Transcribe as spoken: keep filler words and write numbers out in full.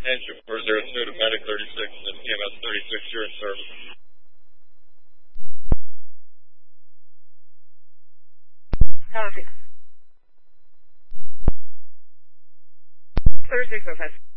Engine four zero two to Medic thirty-six and T M S thirty-six, you're in service. Copy. thirty-six, oh five.